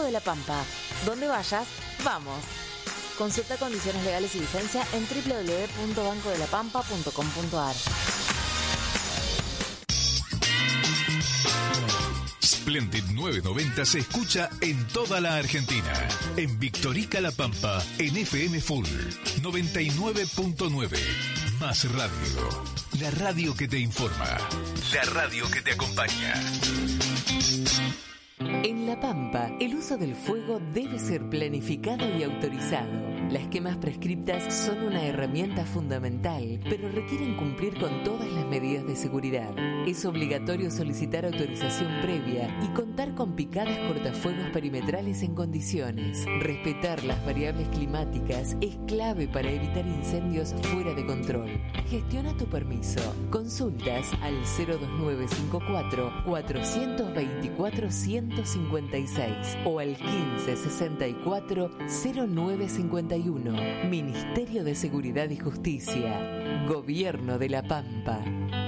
de la Pampa. Donde vayas, vamos. Consulta condiciones legales y vigencia en www.bancodelapampa.com.ar. Splendid 990 se escucha en toda la Argentina. En Victorica La Pampa, en FM Full 99.9. Más radio. La radio que te informa. La radio que te acompaña. En La Pampa, el uso del fuego debe ser planificado y autorizado. Las quemas prescriptas son una herramienta fundamental, pero requieren cumplir con todas las medidas de seguridad. Es obligatorio solicitar autorización previa y contar con picadas cortafuegos perimetrales en condiciones. Respetar las variables climáticas es clave para evitar incendios fuera de control. Gestiona tu permiso. Consultas al 02954 424 156 o al 1564 0951. Ministerio de Seguridad y Justicia. Gobierno de La Pampa.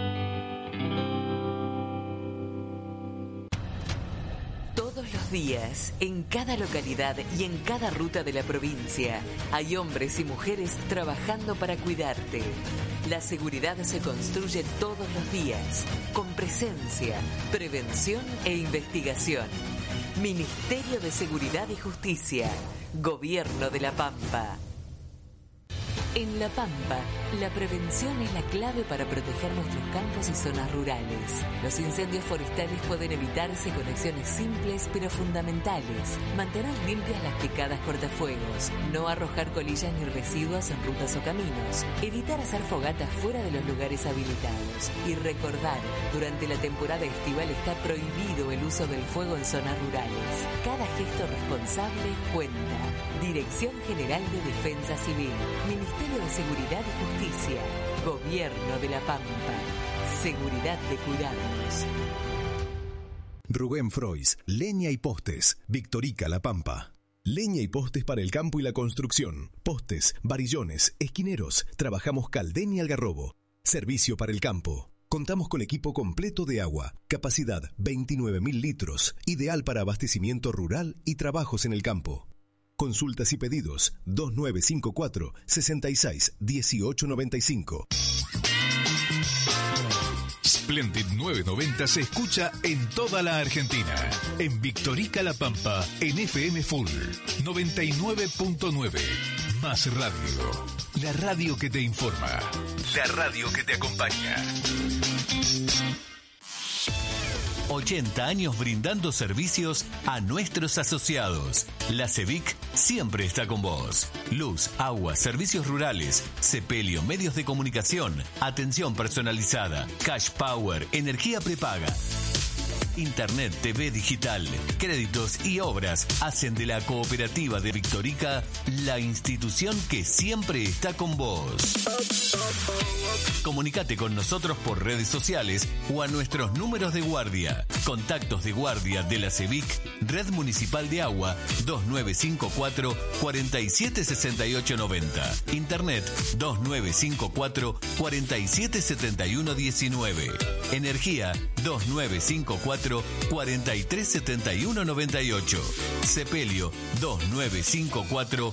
Todos los días, en cada localidad y en cada ruta de la provincia, hay hombres y mujeres trabajando para cuidarte. La seguridad se construye todos los días, con presencia, prevención e investigación. Ministerio de Seguridad y Justicia. Gobierno de La Pampa. En La Pampa, la prevención es la clave para proteger nuestros campos y zonas rurales. Los incendios forestales pueden evitarse con acciones simples pero fundamentales. Mantener limpias las picadas cortafuegos, no arrojar colillas ni residuos en rutas o caminos, evitar hacer fogatas fuera de los lugares habilitados y recordar, durante la temporada estival está prohibido el uso del fuego en zonas rurales. Cada gesto responsable cuenta. Dirección General de Defensa Civil, Ministerio de Seguridad y Justicia, Gobierno de La Pampa. Seguridad de cuidarnos. Rubén Frois, leña y postes, Victorica La Pampa. Leña y postes para el campo y la construcción. Postes, varillones, esquineros. Trabajamos Caldén y Algarrobo. Servicio para el campo. Contamos con equipo completo de agua. Capacidad 29.000 litros. Ideal para abastecimiento rural y trabajos en el campo. Consultas y pedidos 2954 66 1895. Splendid 990 se escucha en toda la Argentina. En Victorica La Pampa, en FM Full 99.9. Más radio. La radio que te informa. La radio que te acompaña. 80 años brindando servicios a nuestros asociados. La CEVIC siempre está con vos. Luz, agua, servicios rurales, sepelio, medios de comunicación, atención personalizada, cash power, energía prepaga. Internet, TV digital, créditos y obras hacen de la cooperativa de Victorica la institución que siempre está con vos. Comunicate con nosotros por redes sociales o a nuestros números de guardia. Contactos de guardia de la CEVIC, Red Municipal de Agua 2954 476890. Internet 2954 477119. Energía 2954 437198. Sepelio 2954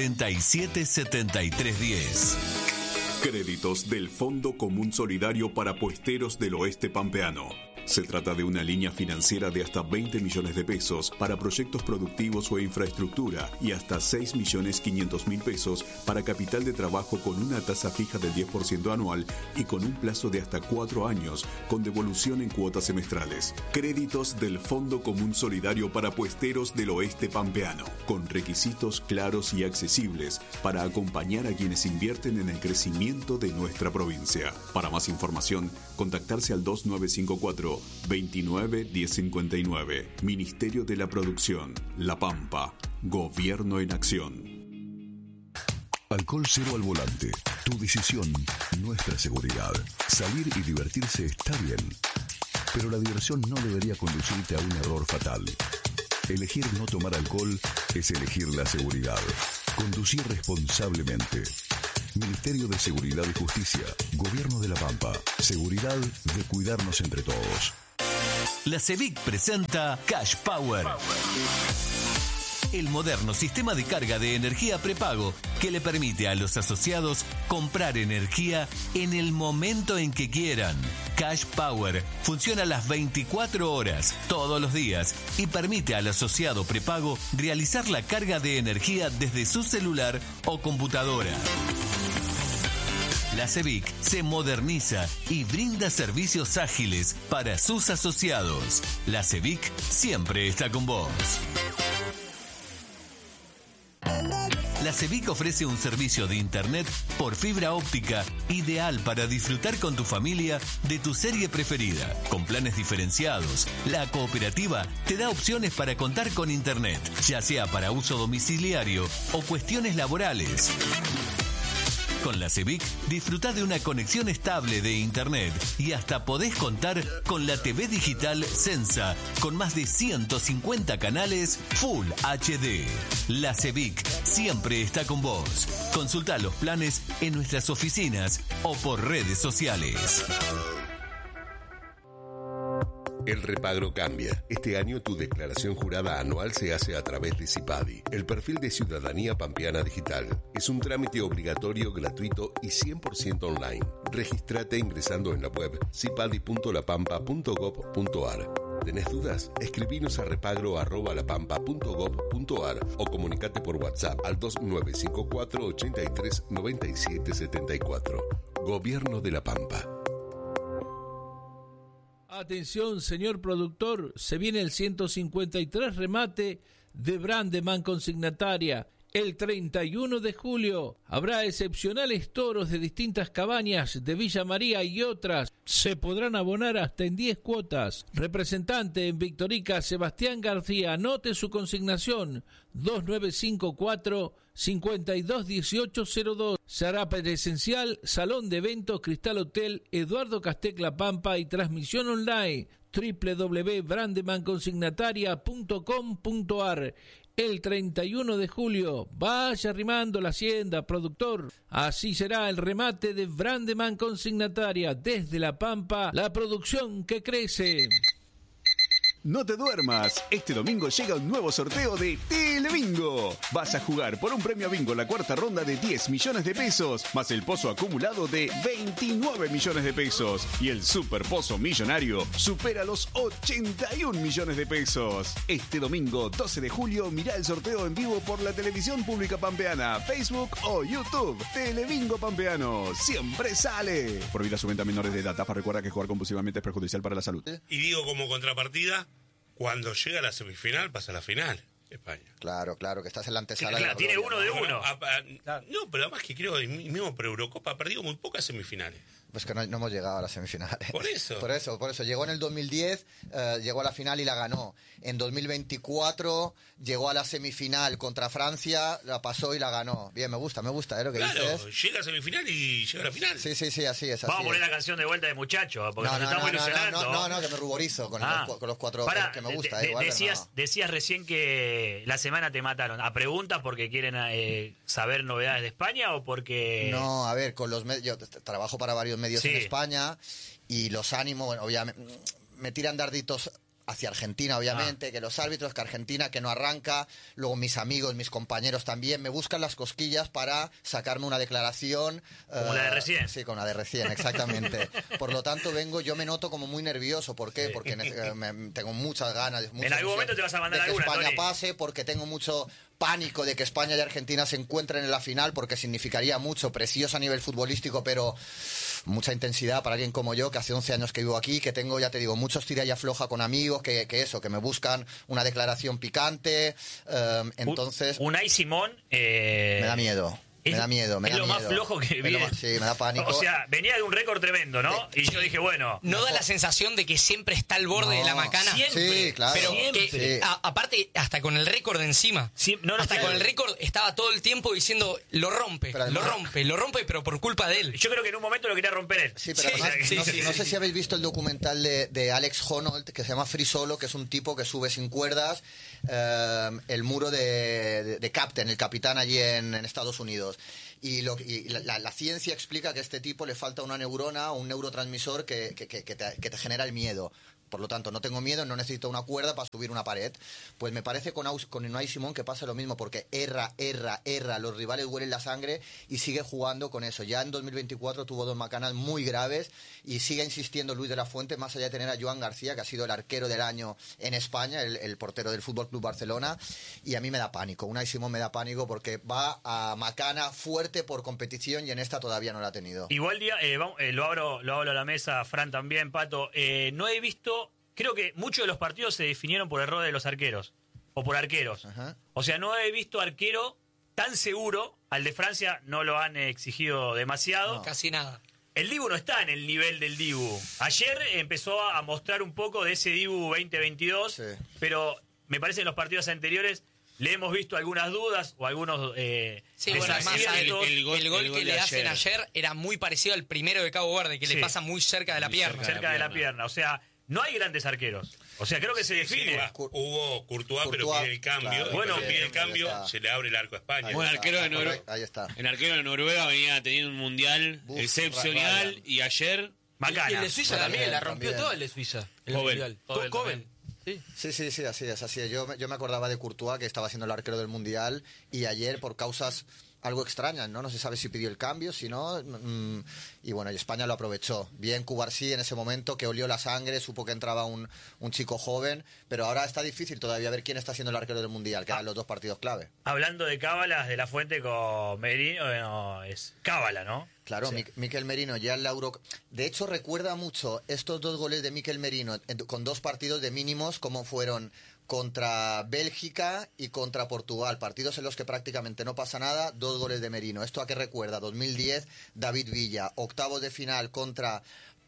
477310. Créditos del Fondo Común Solidario para Puesteros del Oeste Pampeano. Se trata de una línea financiera de hasta 20 millones de pesos para proyectos productivos o infraestructura y hasta 6.500.000 pesos para capital de trabajo con una tasa fija del 10% anual y con un plazo de hasta 4 años con devolución en cuotas semestrales. Créditos del Fondo Común Solidario para Puesteros del Oeste Pampeano, con requisitos claros y accesibles para acompañar a quienes invierten en el crecimiento de nuestra provincia. Para más información, contactarse al 2954 29 1059. Ministerio de la Producción, La Pampa. Gobierno en acción. Alcohol cero al volante. Tu decisión, nuestra seguridad. Salir y divertirse está bien, pero la diversión no debería conducirte a un error fatal. Elegir no tomar alcohol es elegir la seguridad. Conducir responsablemente. Ministerio de Seguridad y Justicia, Gobierno de La Pampa. Seguridad de cuidarnos entre todos. La CEVIC presenta Cash Power. el moderno sistema de carga de energía prepago que le permite a los asociados comprar energía en el momento en que quieran. Cash Power funciona las 24 horas, todos los días, y permite al asociado prepago realizar la carga de energía desde su celular o computadora. La CEBIC se moderniza y brinda servicios ágiles para sus asociados. La CEBIC siempre está con vos. La CEBIC ofrece un servicio de internet por fibra óptica ideal para disfrutar con tu familia de tu serie preferida. Con planes diferenciados, la cooperativa te da opciones para contar con internet, ya sea para uso domiciliario o cuestiones laborales. Con la CEBIC disfrutá de una conexión estable de internet y hasta podés contar con la TV digital Sensa con más de 150 canales Full HD. La CEBIC siempre está con vos. Consultá los planes en nuestras oficinas o por redes sociales. El repagro cambia. Este año tu declaración jurada anual se hace a través de CIPADI, el perfil de Ciudadanía Pampeana Digital. Es un trámite obligatorio, gratuito y 100% online. Regístrate ingresando en la web cipadi.lapampa.gov.ar. ¿Tenés dudas? Escribinos a repagro@lapampa.gov.ar o comunicate por WhatsApp al 2954 83 97 74. Gobierno de La Pampa. Atención, señor productor, se viene el 153 remate de Brandeman Consignataria. El 31 de julio habrá excepcionales toros de distintas cabañas de Villa María y otras. Se podrán abonar hasta en 10 cuotas. Representante en Victorica, Sebastián García. Anote su consignación 2954-521802. Será presencial, Salón de Eventos, Cristal Hotel, Eduardo Castec La Pampa y transmisión online www.brandemanconsignataria.com.ar. El 31 de julio, vaya arrimando la hacienda, productor. Así será el remate de Brandeman Consignataria. Desde La Pampa, la producción que crece. No te duermas, este domingo llega un nuevo sorteo de Telebingo. Vas a jugar por un premio bingo en la cuarta ronda de 10 millones de pesos, más el pozo acumulado de 29 millones de pesos. Y el super pozo millonario supera los 81 millones de pesos. Este domingo 12 de julio mirá el sorteo en vivo por la televisión pública pampeana, Facebook o YouTube. Telebingo Pampeano, siempre sale. Prohibida su venta a menores de edad. TAFA recuerda que jugar compulsivamente es perjudicial para la salud. Y digo como contrapartida, cuando llega la semifinal, pasa a la final, España. Claro, que estás en la antesala. Claro, tiene uno de uno. No, pero además que creo, mismo por Eurocopa, ha perdido muy pocas semifinales. Pues que no hemos llegado a las semifinales. Por eso. Por eso. Llegó en el 2010, llegó a la final y la ganó. En 2024 llegó a la semifinal contra Francia, la pasó y la ganó. Bien, me gusta, lo que dices. Claro, llega a semifinal y llega a la final. Sí, así es. Vamos a poner la canción de vuelta de muchacho, porque nos estamos ilusionando. No, que me ruborizo con los cuatro que me gusta. Decías recién que la semana te mataron. ¿A preguntas porque quieren saber novedades de España o porque...? No, a ver, con los medios, yo trabajo para varios medios en España y los ánimos, bueno, obviamente, me tiran darditos hacia Argentina, obviamente, que los árbitros, que Argentina, que no arranca, luego mis amigos, mis compañeros también, me buscan las cosquillas para sacarme una declaración. Como la de recién. Sí, con la de recién, exactamente. Por lo tanto, yo me noto como muy nervioso. ¿Por qué? Porque tengo muchas ganas. En algún momento te vas a mandar de que alguna, España Tony. pase, porque tengo mucho pánico de que España y Argentina se encuentren en la final, porque significaría mucho, precioso a nivel futbolístico, pero mucha intensidad para alguien como yo, que hace 11 años que vivo aquí, que tengo, ya te digo, muchos tira y afloja con amigos, que me buscan una declaración picante, entonces... Unai Simón... Me da miedo. Me da miedo. Es lo más flojo que vi. Sí, me da pánico. O sea, venía de un récord tremendo, ¿no? Y yo dije, bueno... ¿No da la sensación de que siempre está al borde de la macana? Siempre. Sí, claro. Pero Siempre. aparte, hasta con el récord encima. Con el récord estaba todo el tiempo diciendo, lo rompe, pero por culpa de él. Yo creo que en un momento lo quería romper él. Sí, pero además, no sé si habéis visto el documental de Alex Honnold, que se llama Free Solo, que es un tipo que sube sin cuerdas el muro de Captain, el capitán allí en Estados Unidos. Y la ciencia explica que a este tipo le falta una neurona o un neurotransmisor que te genera el miedo. Por lo tanto, no tengo miedo, no necesito una cuerda para subir una pared. Pues me parece con Unai Simón que pasa lo mismo, porque erra, los rivales huelen la sangre y sigue jugando con eso. Ya en 2024 tuvo 2 macanas muy graves y sigue insistiendo Luis de la Fuente, más allá de tener a Joan García, que ha sido el arquero del año en España, el portero del Fútbol Club Barcelona, y a mí me da pánico. Unai Simón me da pánico porque va a macana fuerte por competición y en esta todavía no la ha tenido. Igual día, lo abro a la mesa, Fran también, Pato. No he visto, creo que muchos de los partidos se definieron por error de los arqueros, o por arqueros. Ajá. O sea, no he visto arquero tan seguro. Al de Francia no lo han exigido demasiado. No. Casi nada. El Dibu no está en el nivel del Dibu. Ayer empezó a mostrar un poco de ese Dibu 2022, sí. Pero me parece que en los partidos anteriores le hemos visto algunas dudas o algunos sí, bueno, además el gol que le hacen ayer era muy parecido al primero de Cabo Verde, que le pasa muy cerca de la pierna. Cerca de la pierna. O sea, no hay grandes arqueros. O sea, creo que se define. Hubo Courtois, pero pide el cambio. Claro, bueno, pide el cambio, se le abre el arco a España. Bueno, el arquero de Noruega venía teniendo un mundial excepcional y ayer... Macana. Y el de Suiza también, la rompió todo el de Suiza. El mundial. Coven. Sí, así es. Yo me acordaba de Courtois, que estaba siendo el arquero del Mundial, y ayer, por causas algo extrañas, no se sabe si pidió el cambio, si no, y bueno, y España lo aprovechó. Bien Cubarsí en ese momento, que olió la sangre, supo que entraba un chico joven, pero ahora está difícil todavía ver quién está siendo el arquero del Mundial, que eran los 2 partidos clave. Hablando de cábalas, de la Fuente con Merino, es cábala, ¿no? Claro, sí. Mikel Merino ya en la Euro... De hecho, recuerda mucho estos 2 goles de Mikel Merino con 2 partidos de mínimos, como fueron contra Bélgica y contra Portugal, partidos en los que prácticamente no pasa nada, 2 goles de Merino. ¿Esto a qué recuerda? 2010, David Villa, octavos de final contra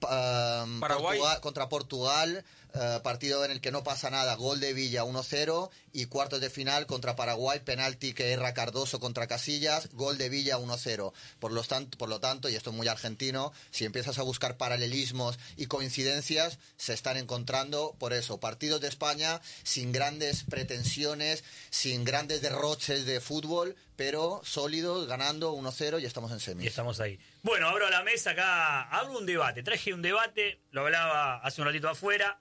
Portugal, partido en el que no pasa nada, gol de Villa 1-0, y cuartos de final contra Paraguay, penalti que erra Cardoso contra Casillas, gol de Villa 1-0. Por lo tanto, y esto es muy argentino, si empiezas a buscar paralelismos y coincidencias, se están encontrando. Por eso, partidos de España sin grandes pretensiones, sin grandes derroches de fútbol, pero sólidos, ganando 1-0 y estamos en semis. Y estamos ahí. Bueno, abro la mesa acá, abro un debate, traje un debate, lo hablaba hace un ratito afuera.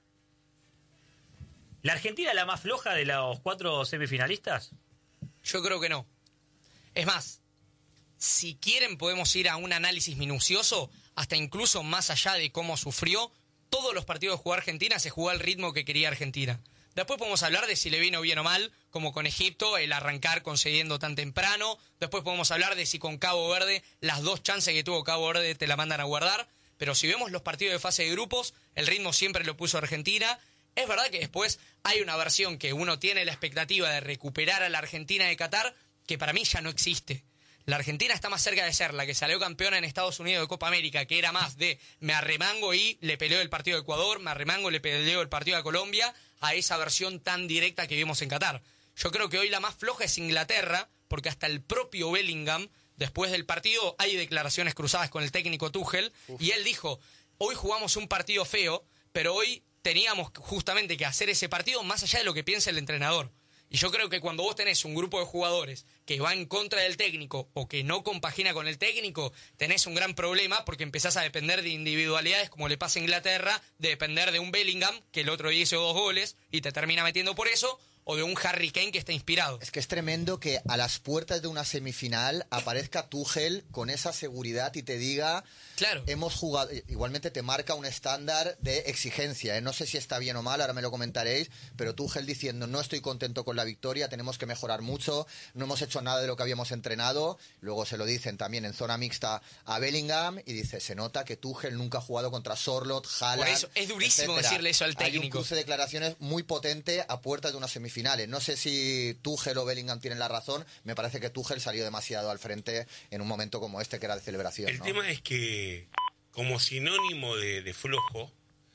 ¿La Argentina es la más floja de los 4 semifinalistas? Yo creo que no. Es más, si quieren podemos ir a un análisis minucioso, hasta incluso más allá de cómo sufrió. Todos los partidos que jugó Argentina se jugó al ritmo que quería Argentina. Después podemos hablar de si le vino bien o mal, como con Egipto, el arrancar concediendo tan temprano. Después podemos hablar de si con Cabo Verde, las 2 chances que tuvo Cabo Verde te la mandan a guardar. Pero si vemos los partidos de fase de grupos, el ritmo siempre lo puso Argentina. Es verdad que después hay una versión que uno tiene la expectativa de recuperar a la Argentina de Qatar, que para mí ya no existe. La Argentina está más cerca de ser la que salió campeona en Estados Unidos de Copa América, que era más de me arremango y le peleo el partido de Ecuador, me arremango y le peleo el partido de Colombia, a esa versión tan directa que vimos en Qatar. Yo creo que hoy la más floja es Inglaterra, porque hasta el propio Bellingham, después del partido, hay declaraciones cruzadas con el técnico Tuchel, y él dijo, hoy jugamos un partido feo, pero hoy teníamos justamente que hacer ese partido más allá de lo que piensa el entrenador. Y yo creo que cuando vos tenés un grupo de jugadores que va en contra del técnico o que no compagina con el técnico, tenés un gran problema porque empezás a depender de individualidades, como le pasa a Inglaterra, de depender de un Bellingham, que el otro día hizo 2 goles y te termina metiendo por eso, o de un Harry Kane que está inspirado. Es que es tremendo que a las puertas de una semifinal aparezca Tuchel con esa seguridad y te diga, claro, hemos jugado. Igualmente te marca un estándar de exigencia, ¿eh? No sé si está bien o mal, ahora me lo comentaréis, pero Tuchel diciendo, no estoy contento con la victoria, tenemos que mejorar mucho, no hemos hecho nada de lo que habíamos entrenado. Luego se lo dicen también en zona mixta a Bellingham y dice, se nota que Tuchel nunca ha jugado contra Sorloth, Haaland. Por eso es durísimo decirle eso al técnico. Hay un cruce de declaraciones muy potente a puertas de una semifinal. No sé si Tuchel o Bellingham tienen la razón. Me parece que Tuchel salió demasiado al frente en un momento como este, que era de celebración. El tema es que, como sinónimo de flojo,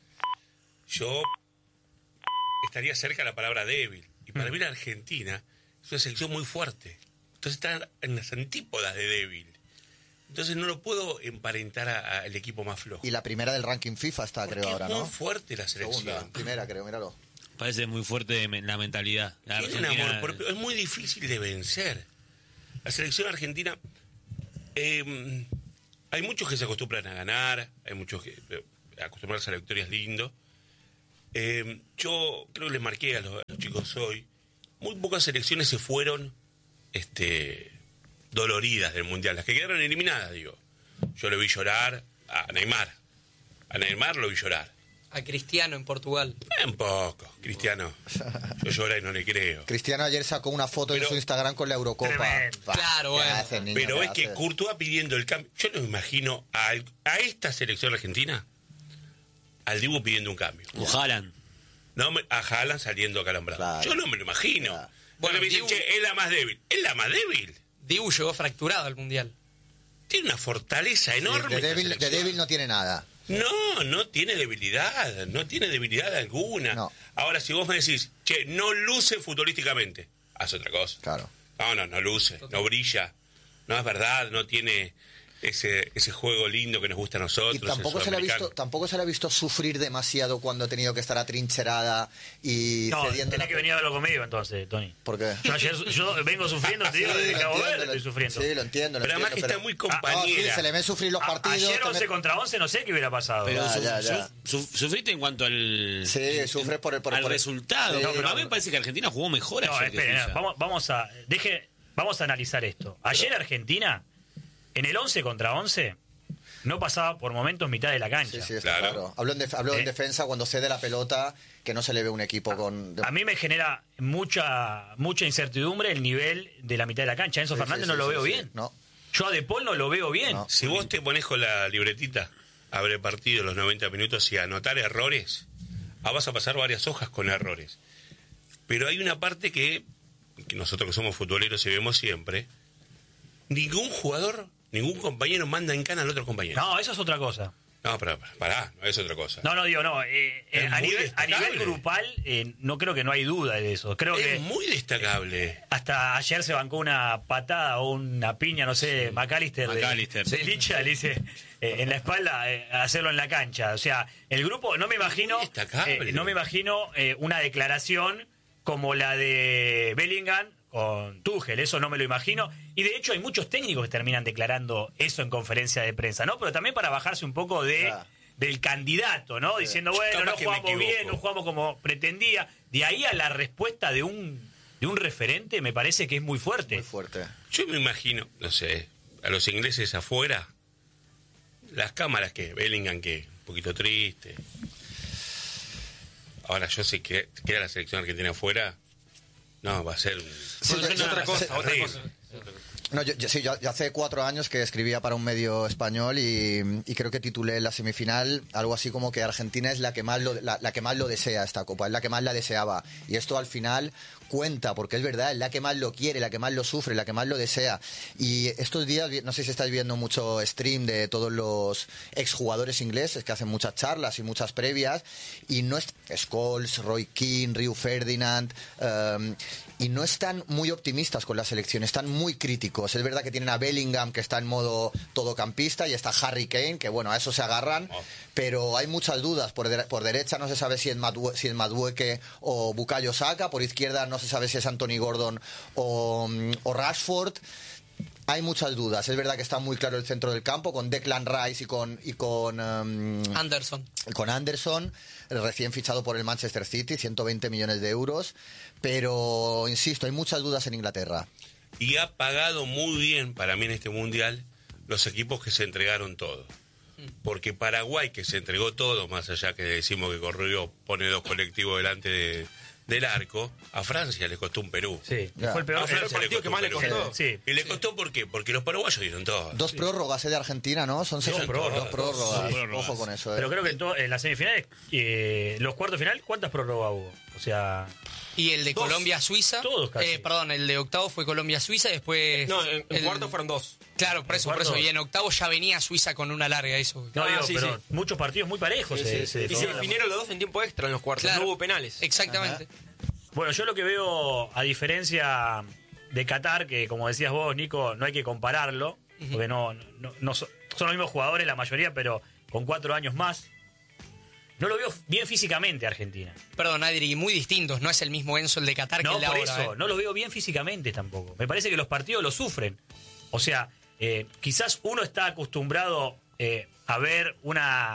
yo estaría cerca de la palabra débil. Y para mí la Argentina es una selección muy fuerte. Entonces está en las antípodas de débil. Entonces no lo puedo emparentar al equipo más flojo. Y la primera del ranking FIFA está, creo, ahora, ¿no? Es muy fuerte la selección. Segunda, primera, creo, míralo. Parece muy fuerte la mentalidad. Tiene un amor propio. Es muy difícil de vencer. La selección argentina... hay muchos que se acostumbran a ganar, hay muchos que acostumbrarse a la victoria es lindo, Yo creo que les marqué a los chicos hoy. Muy pocas selecciones se fueron doloridas del Mundial. Las que quedaron eliminadas, digo. Yo lo vi llorar a Neymar. A Neymar lo vi llorar. A Cristiano en Portugal. Un poco, Cristiano. Yo lloro y no le creo. Cristiano ayer sacó una foto en su Instagram con la Eurocopa. Claro, bueno. Pero es que Courtois pidiendo el cambio. Yo no me imagino a esta selección argentina, al Dibu pidiendo un cambio. O Haaland. No, a Haaland saliendo acalambrado. Claro. Yo no me lo imagino. Claro. Bueno, me dicen, che, es la más débil. ¿Es la más débil? Dibu llegó fracturado al Mundial. Tiene una fortaleza enorme. De débil no tiene nada. No tiene debilidad. No tiene debilidad alguna. No. Ahora, si vos me decís, che, no luce futbolísticamente, haz otra cosa. Claro. No luce, no brilla. No es verdad, no tiene ese juego lindo que nos gusta a nosotros. Y tampoco se le ha visto sufrir demasiado cuando ha tenido que estar atrincherada y cediendo. Tenés que venir a verlo conmigo entonces, Tony. ¿Por qué? Yo vengo sufriendo, te digo, desde Cabo Verde estoy sufriendo. Sí, lo entiendo. Pero además que está muy compañera. Sí, se le ven sufrir los partidos. Ayer 11 contra 11 no sé qué hubiera pasado. Pero sufriste en cuanto al... Sí, sufres por el resultado. Sí, pero a mí me parece que Argentina jugó mejor ayer. Esperen, vamos a analizar esto. Ayer Argentina, en el 11 contra 11, no pasaba por momentos mitad de la cancha. Sí, está claro. Habló en defensa cuando cede la pelota, que no se le ve un equipo con... A mí me genera mucha incertidumbre el nivel de la mitad de la cancha. Enzo Fernández no lo veo bien. No. Yo a De Paul no lo veo bien. No. Si vos te pones con la libretita a ver el partido los 90 minutos y a anotar errores, vas a pasar varias hojas con errores. Pero hay una parte que nosotros que somos futboleros y vemos siempre, ningún compañero manda en cana al otro compañero. No, eso es otra cosa. No, pero pará, no es otra cosa. No. A nivel grupal, no creo que no hay duda de eso. Creo que es muy destacable. Hasta ayer se bancó una patada o una piña, no sé, McAllister. De Licha, le dice en la espalda, hacerlo en la cancha. O sea, el grupo, no me imagino una declaración como la de Bellingham con Tuchel, eso no me lo imagino, y de hecho hay muchos técnicos que terminan declarando eso en conferencia de prensa, ¿no? Pero también para bajarse un poco del candidato, ¿no? Diciendo, bueno, no jugamos bien, no jugamos como pretendía. De ahí a la respuesta de un referente me parece que es muy fuerte. Muy fuerte. Yo me imagino, no sé, a los ingleses afuera, las cámaras que Bellingham, que un poquito triste. Ahora yo sé que queda la selección argentina afuera. No, va a ser otra cosa. No, yo hace 4 años que escribía para un medio español y creo que titulé en la semifinal algo así como que Argentina es la que más lo desea esta Copa, es la que más la deseaba. Y esto al final cuenta, porque es verdad, es la que más lo quiere, la que más lo sufre, la que más lo desea. Y estos días, no sé si estáis viendo mucho stream de todos los exjugadores ingleses que hacen muchas charlas y muchas previas, y no es Scholes, Roy Keane, Rio Ferdinand, y no están muy optimistas con la selección, están muy críticos. Es verdad que tienen a Bellingham, que está en modo todocampista, y está Harry Kane, que bueno, a eso se agarran, pero hay muchas dudas. Por derecha no se sabe si es Madueke o Bukayo Saka, por izquierda no se sabe si es Anthony Gordon o Rashford. Hay muchas dudas. Es verdad que está muy claro el centro del campo con Declan Rice y con Anderson. Con Anderson, recién fichado por el Manchester City, 120 millones de euros. Pero, insisto, hay muchas dudas en Inglaterra. Y ha pagado muy bien, para mí en este Mundial, los equipos que se entregaron todo. Porque Paraguay, que se entregó todo, más allá que decimos que corrió, pone 2 colectivos delante del arco, a Francia le costó un Perú. Sí, fue el peor partido que más le costó. Sí. ¿Y le costó por qué? Porque los paraguayos dieron todo. 2 prórrogas de Argentina, ¿no? Son 6 prórrogas. Ojo con eso. Pero creo que en las semifinales, los cuartos final, ¿cuántas prórrogas hubo? O sea... Y el de Colombia-Suiza. Todos casi. Perdón, el de octavo fue Colombia-Suiza, después... No, en cuarto fueron 2. Claro, por eso. Y en octavo ya venía Suiza con una larga, eso. No, pero muchos partidos muy parejos. Y se definieron los 2 en tiempo extra en los cuartos. Claro. No hubo penales. Exactamente. Ajá. Bueno, yo lo que veo, a diferencia de Qatar, que como decías vos, Nico, no hay que compararlo, porque no son los mismos jugadores la mayoría, pero con 4 años más. No lo veo bien físicamente Argentina. Perdón, Adri, muy distintos. No es el mismo Enzo el de Qatar que el de ahora. No, por eso. No lo veo bien físicamente tampoco. Me parece que los partidos lo sufren. O sea, quizás uno está acostumbrado a ver una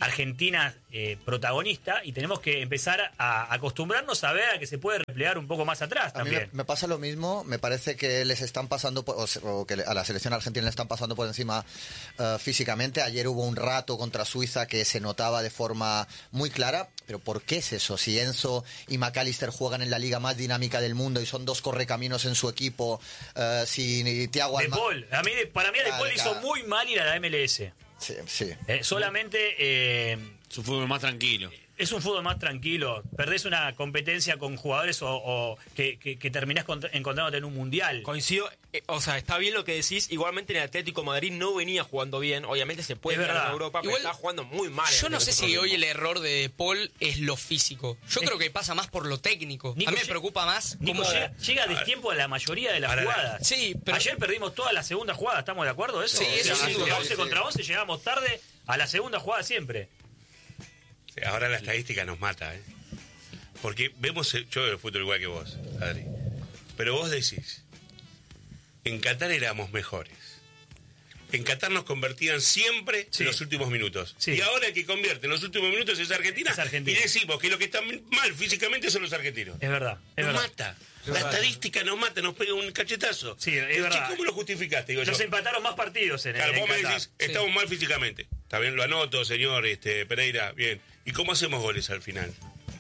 Argentina protagonista, y tenemos que empezar a acostumbrarnos a ver a que se puede replegar un poco más atrás también. A mí me pasa lo mismo, me parece que les están pasando, o que a la selección argentina le están pasando por encima físicamente. Ayer hubo un rato contra Suiza que se notaba de forma muy clara, pero ¿por qué es eso? Si Enzo y McAllister juegan en la liga más dinámica del mundo y son dos correcaminos en su equipo, si Thiago De Paul, para mí De Paul hizo muy mal ir a la MLS. Sí. Solamente... es un fútbol más tranquilo. Es un fútbol más tranquilo. Perdés una competencia con jugadores o que terminás encontrándote en un mundial. Coincido, o sea, está bien lo que decís. Igualmente en el Atlético de Madrid no venía jugando bien. Obviamente se puede ganar en Europa, pero está jugando muy mal. Yo no sé si hoy el error de Paul es lo físico. Yo creo que pasa más por lo técnico. Nico, a mí me preocupa más Nico llega a destiempo a la mayoría de las jugadas. Sí, pero... Ayer perdimos toda la segunda jugada, ¿estamos de acuerdo de eso? Sí, eso sí. 11 contra 11, llegamos tarde a la segunda jugada siempre. Ahora la estadística nos mata, ¿eh? Porque vemos, yo veo el fútbol igual que vos, Adri. Pero vos decís, en Qatar éramos mejores. En Qatar nos convertían siempre en los últimos minutos. Sí. Y ahora el que convierte en los últimos minutos es Argentina. Y decimos que lo que está mal físicamente son los argentinos. Es verdad. Nos mata. La estadística nos mata, nos pega un cachetazo. Sí, es verdad. ¿Cómo lo justificaste? Digo nos empataron más partidos en Claro, vos me decís, estamos mal físicamente. Está bien, lo anoto, señor Pereira, bien. ¿Y cómo hacemos goles al final?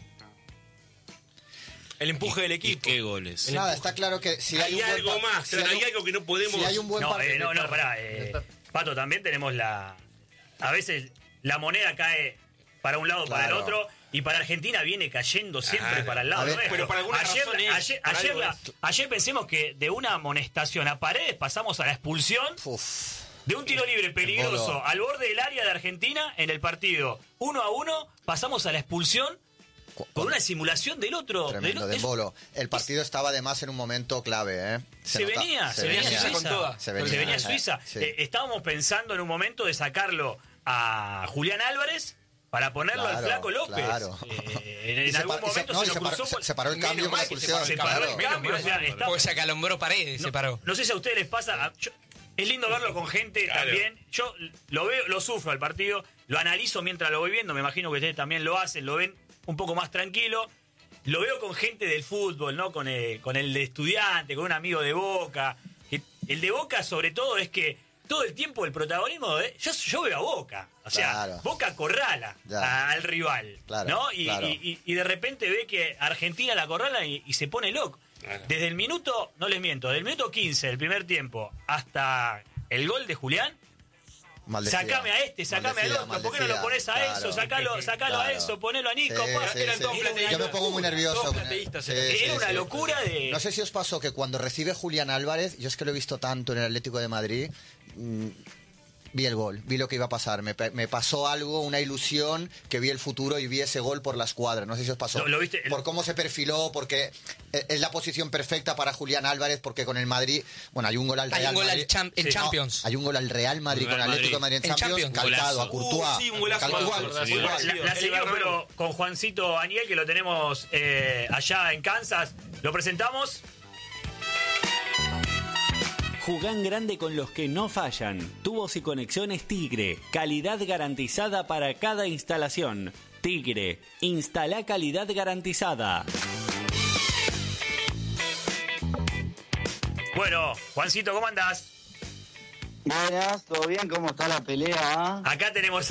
El empuje del equipo. ¿Qué goles? Nada, está claro que si hay un algo buen más, hay algo que no podemos... Si hay un buen partido... pará. Pato, también tenemos a veces la moneda cae para un lado, para el otro, y para Argentina viene cayendo siempre para el lado nuestro. Pero para alguna ayer pensemos que de una amonestación a Paredes pasamos a la expulsión de un tiro libre peligroso al borde del área de Argentina en el partido 1-1, pasamos a la expulsión por una simulación del otro. Tremendo, de Bolo. El partido estaba además en un momento clave, ¿eh? Se venía Suiza con toda. Se venía Suiza. Sí. Estábamos pensando en un momento de sacarlo a Julián Álvarez para ponerlo al Flaco López. Claro. En algún momento se paró el cambio con la expulsión. Se paró el cambio. Porque se acalombró Paredes, se paró. No sé si a ustedes les pasa... es lindo verlo con gente también. Yo lo veo, lo sufro al partido, lo analizo mientras lo voy viendo, me imagino que ustedes también lo hacen, lo ven un poco más tranquilo. Lo veo con gente del fútbol, ¿no? Con el de Estudiante, con un amigo de Boca. El de Boca, sobre todo, es que todo el tiempo el protagonismo yo veo a Boca. O sea, Boca acorrala al rival, ¿no? Y de repente ve que Argentina la acorrala y se pone loco. Desde el minuto, no les miento, del minuto 15 del primer tiempo hasta el gol de Julián, sacame a sacame al otro, ¿por qué no lo pones a Enzo? Sacalo a Enzo, ponelo a Nico. Yo me pongo muy nervioso. Era una locura de... No sé si os pasó que cuando recibe Julián Álvarez, yo es que lo he visto tanto en el Atlético de Madrid, vi el gol, vi lo que iba a pasar, me pasó algo, una ilusión, que vi el futuro y vi ese gol por la escuadra. No sé si os pasó. ¿Lo viste? Por cómo se perfiló, porque es la posición perfecta para Julián Álvarez, porque con el Madrid, bueno, hay un gol al Real Madrid. En Champions. Hay un gol al Real Madrid con Atlético de Madrid en Champions, calcado a Courtois. Sí, un golazo. La seguimos, pero con Juancito Aniel, que lo tenemos allá en Kansas. Lo presentamos. Jugán grande con los que no fallan. Tubos y conexiones Tigre. Calidad garantizada para cada instalación. Tigre. Instala calidad garantizada. Bueno, Juancito, ¿cómo andás? Buenas, ¿todo bien? ¿Cómo está la pelea? Acá tenemos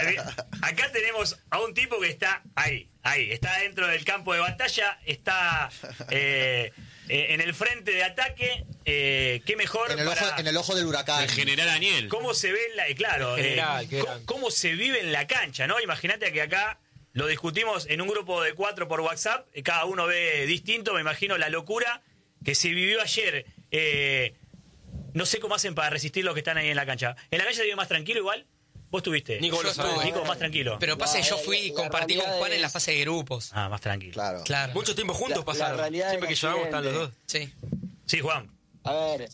a un tipo que está ahí. Está dentro del campo de batalla, está en el frente de ataque. Qué mejor en el ojo del huracán. El general Daniel. ¿Cómo se ve cómo se vive en la cancha, ¿no? Imagínate que acá lo discutimos en un grupo de 4 por WhatsApp, cada uno ve distinto, me imagino la locura que se vivió ayer. No sé cómo hacen para resistir los que están ahí en la cancha. ¿En la cancha se vive más tranquilo igual? ¿Vos estuviste? Nico, más tranquilo. Pero pasa que yo fui y compartí con Juan en la fase de grupos. Ah, más tranquilo. Claro. Mucho tiempo juntos pasaron. Siempre que llevamos están los dos. Sí, Juan. A ver,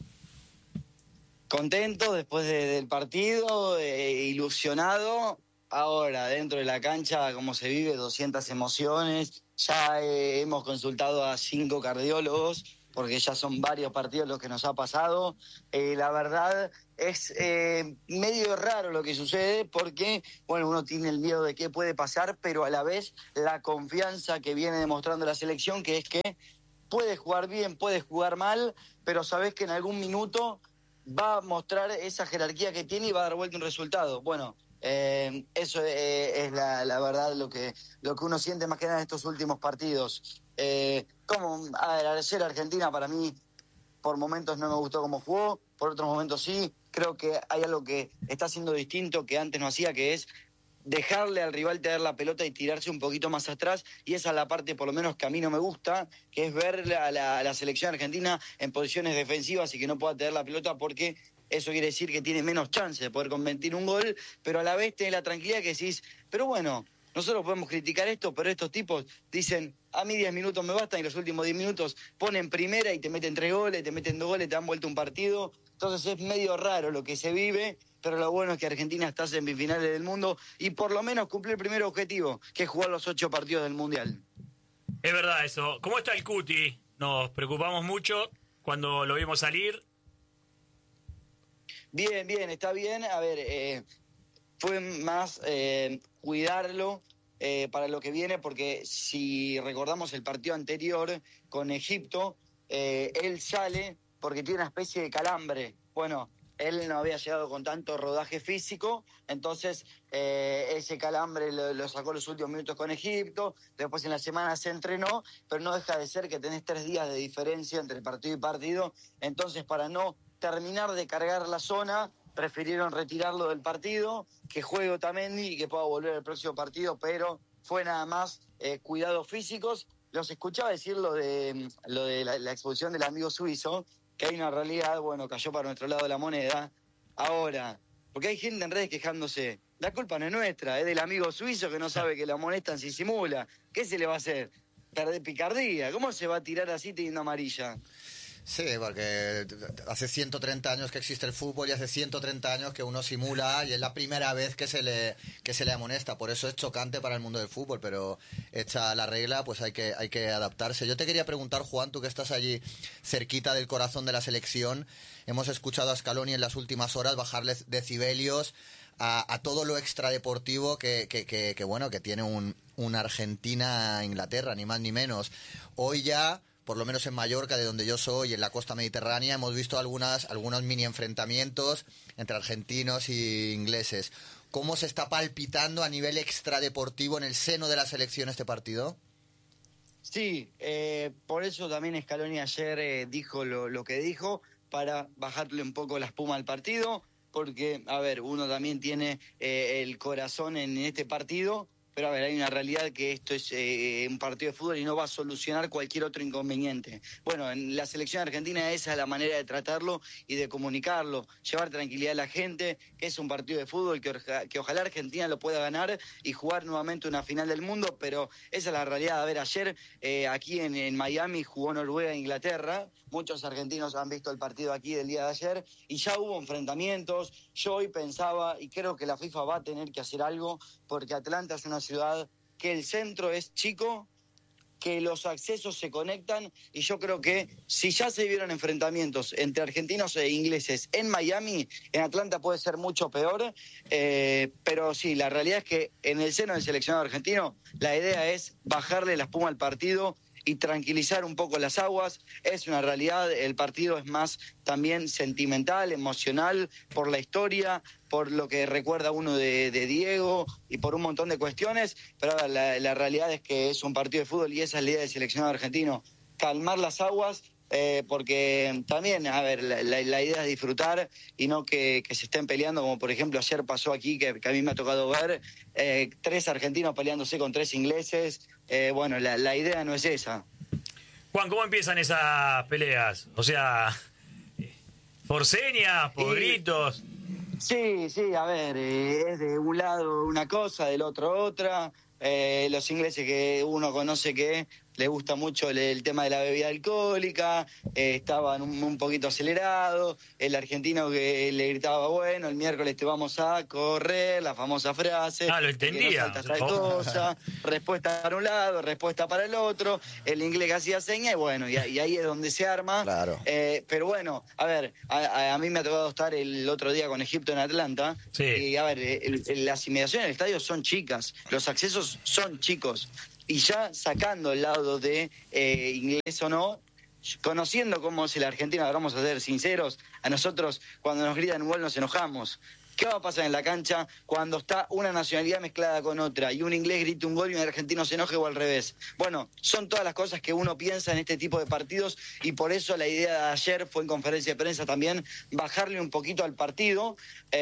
contento después del partido, ilusionado. Ahora, dentro de la cancha, como se vive, 200 emociones. Ya hemos consultado a 5 cardiólogos porque ya son varios partidos los que nos ha pasado. La verdad es medio raro lo que sucede porque, bueno, uno tiene el miedo de qué puede pasar, pero a la vez la confianza que viene demostrando la selección, que es que puede jugar bien, puede jugar mal, pero sabés que en algún minuto va a mostrar esa jerarquía que tiene y va a dar vuelta un resultado. Bueno, eso es la verdad lo que uno siente más que nada en estos últimos partidos. Ayer Argentina para mí por momentos no me gustó cómo jugó, por otros momentos sí. Creo que hay algo que está haciendo distinto que antes no hacía, que es dejarle al rival tener la pelota y tirarse un poquito más atrás, y esa es la parte por lo menos que a mí no me gusta, que es ver a la selección argentina en posiciones defensivas y que no pueda tener la pelota, porque eso quiere decir que tiene menos chance de poder convertir un gol, pero a la vez tenés la tranquilidad que decís, pero bueno, nosotros podemos criticar esto, pero estos tipos dicen, a mí 10 minutos me bastan, y los últimos 10 minutos ponen primera y te meten 3 goles, te meten 2 goles, te dan vuelta un partido. Entonces es medio raro lo que se vive, pero lo bueno es que Argentina está en semifinales del mundo y por lo menos cumple el primer objetivo, que es jugar los 8 partidos del Mundial. Es verdad eso. ¿Cómo está el Cuti? Nos preocupamos mucho cuando lo vimos salir. Bien, está bien. A ver, fue más cuidarlo para lo que viene, porque si recordamos el partido anterior con Egipto, él sale porque tiene una especie de calambre. Bueno, él no había llegado con tanto rodaje físico, entonces ese calambre lo sacó los últimos minutos con Egipto, después en la semana se entrenó, pero no deja de ser que tenés 3 días de diferencia entre partido y partido, entonces para no terminar de cargar la zona, prefirieron retirarlo del partido, que juegue Otamendi y que pueda volver al próximo partido, pero fue nada más cuidados físicos. Los escuchaba decir lo de la expulsión del amigo suizo, que hay una realidad, bueno, cayó para nuestro lado de la moneda. Ahora, porque hay gente en redes quejándose, la culpa no es nuestra, es del amigo suizo que no sabe que la amonestan si simula. ¿Qué se le va a hacer? Perder picardía. ¿Cómo se va a tirar así teniendo amarilla? Sí, porque hace 130 años que existe el fútbol y hace 130 años que uno simula y es la primera vez que se le amonesta. Por eso es chocante para el mundo del fútbol, pero hecha la regla, pues hay que adaptarse. Yo te quería preguntar, Juan, tú que estás allí cerquita del corazón de la selección, hemos escuchado a Scaloni en las últimas horas bajarle decibelios a todo lo extradeportivo que tiene una Argentina-Inglaterra, ni más ni menos. Hoy ya, por lo menos en Mallorca, de donde yo soy, en la costa mediterránea, hemos visto algunos mini enfrentamientos entre argentinos y ingleses. ¿Cómo se está palpitando a nivel extradeportivo en el seno de la selección este partido? Sí, por eso también Scaloni ayer dijo lo que dijo, para bajarle un poco la espuma al partido, porque, a ver, uno también tiene el corazón en este partido, pero a ver, hay una realidad que esto es un partido de fútbol y no va a solucionar cualquier otro inconveniente. Bueno, en la selección argentina esa es la manera de tratarlo y de comunicarlo, llevar tranquilidad a la gente, que es un partido de fútbol que ojalá Argentina lo pueda ganar y jugar nuevamente una final del mundo, pero esa es la realidad. A ver, ayer aquí en Miami jugó Noruega e Inglaterra, muchos argentinos han visto el partido aquí del día de ayer y ya hubo enfrentamientos. Yo hoy pensaba, y creo que la FIFA va a tener que hacer algo, porque Atlanta es una ciudad que el centro es chico, que los accesos se conectan, y yo creo que si ya se vieron enfrentamientos entre argentinos e ingleses en Miami, en Atlanta puede ser mucho peor, pero sí, la realidad es que en el seno del seleccionado argentino la idea es bajarle la espuma al partido y tranquilizar un poco las aguas. Es una realidad, el partido es más también sentimental, emocional, por la historia, por lo que recuerda uno de Diego y por un montón de cuestiones, pero a ver, la realidad es que es un partido de fútbol y esa es la idea del seleccionado argentino, calmar las aguas, porque también, a ver, la idea es disfrutar y no que se estén peleando, como por ejemplo ayer pasó aquí, que a mí me ha tocado ver, 3 argentinos peleándose con 3 ingleses. Bueno, la idea no es esa. Juan, ¿cómo empiezan esas peleas? O sea, ¿por señas, por gritos? Sí, a ver, es de un lado una cosa, del otro otra. Los ingleses que uno conoce que le gusta mucho el tema de la bebida alcohólica, estaban un poquito acelerados, el argentino que le gritaba, bueno, el miércoles te vamos a correr, la famosa frase. Lo entendía. No tal cosa, respuesta para un lado, respuesta para el otro, el inglés que hacía señas, y bueno, y ahí es donde se arma. Claro. Pero bueno, a ver, a mí me ha tocado estar el otro día con Egipto en Atlanta, y a ver, las inmediaciones del estadio son chicas, los accesos son chicos. Y ya sacando el lado de inglés o no, conociendo cómo es el argentino, vamos a ser sinceros, a nosotros cuando nos gritan un gol nos enojamos. ¿Qué va a pasar en la cancha cuando está una nacionalidad mezclada con otra y un inglés grita un gol y un argentino se enoje o al revés? Bueno, son todas las cosas que uno piensa en este tipo de partidos y por eso la idea de ayer fue en conferencia de prensa también bajarle un poquito al partido,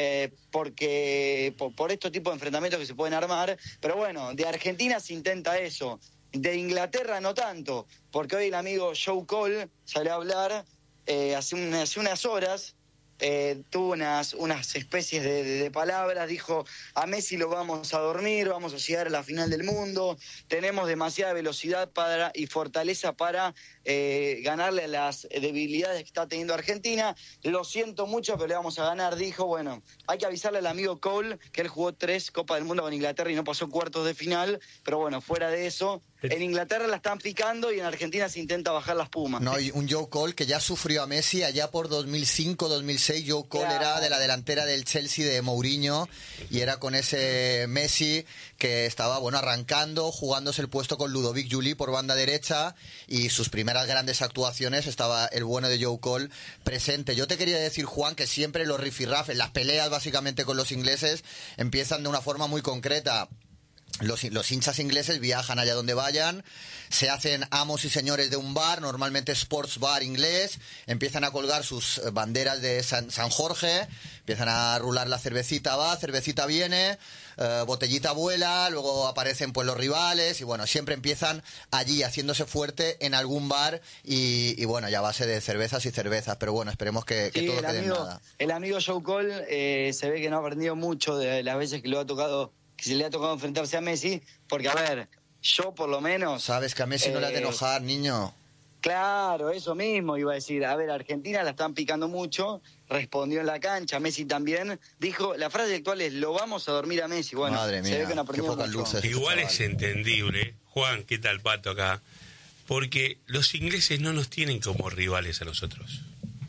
porque por estos tipos de enfrentamientos que se pueden armar. Pero bueno, de Argentina se intenta eso, de Inglaterra no tanto, porque hoy el amigo Joe Cole salió a hablar hace unas horas. Tuvo unas especies de palabras, dijo: a Messi lo vamos a dormir, vamos a llegar a la final del mundo, tenemos demasiada velocidad y fortaleza para ganarle a las debilidades que está teniendo Argentina, lo siento mucho pero le vamos a ganar, dijo. Bueno, hay que avisarle al amigo Cole que él jugó 3 Copas del Mundo con Inglaterra y no pasó cuartos de final, pero bueno, fuera de eso, en Inglaterra la están picando y en Argentina se intenta bajar la espuma. No, y un Joe Cole que ya sufrió a Messi allá por 2005-2006. Joe Cole era de la delantera del Chelsea de Mourinho y era con ese Messi que estaba, bueno, arrancando, jugándose el puesto con Ludovic Juli por banda derecha, y sus primeras grandes actuaciones estaba el bueno de Joe Cole presente. Yo te quería decir, Juan, que siempre los rifirrafes, las peleas básicamente con los ingleses empiezan de una forma muy concreta. Los hinchas ingleses viajan allá donde vayan, se hacen amos y señores de un bar, normalmente sports bar inglés, empiezan a colgar sus banderas de San Jorge, empiezan a rular la cervecita va, cervecita viene, botellita vuela, luego aparecen pues los rivales y bueno, siempre empiezan allí haciéndose fuerte en algún bar y bueno, ya a base de cervezas y cervezas, pero bueno, esperemos que todo quede en nada. El amigo Joe Cole se ve que no ha aprendido mucho de las veces que se le ha tocado enfrentarse a Messi, porque a ver, yo por lo menos... Sabes que a Messi no le ha de enojar, niño. Claro, eso mismo iba a decir. A ver, Argentina la están picando mucho, respondió en la cancha, Messi también. Dijo, la frase actual es: lo vamos a dormir a Messi. Bueno, madre mía, se ve que no aprendió mucho. Luces, igual es entendible, Juan, ¿qué tal Pato acá? Porque los ingleses no nos tienen como rivales a nosotros.